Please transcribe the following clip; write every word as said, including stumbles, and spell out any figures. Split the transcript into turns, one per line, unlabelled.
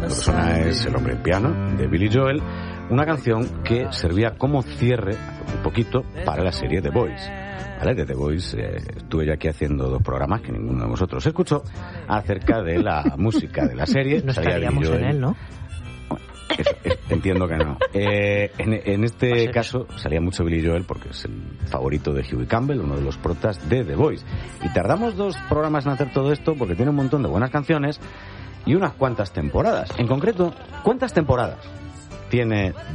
que suena es El hombre en piano, de Billy Joel, una canción que servía como cierre, hace un poquito, para la serie The Boys. ¿Vale? De The Voice eh, estuve yo aquí haciendo dos programas que ninguno de vosotros escuchó acerca de la música de la serie.
No estaríamos en él, ¿no?
Bueno, eso, es, entiendo que no. Eh, en, en este caso salía mucho Billy Joel porque es el favorito de Hughie Campbell, uno de los protas de The Voice. Y tardamos dos programas en hacer todo esto porque tiene un montón de buenas canciones y unas cuantas temporadas. En concreto, ¿cuántas temporadas tiene